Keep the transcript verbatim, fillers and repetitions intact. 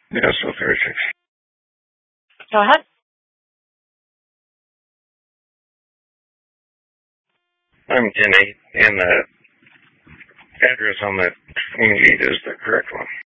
Yeah, so thirty-six. Go ahead. I'm Kenny, and the address on that screen sheet is the correct one.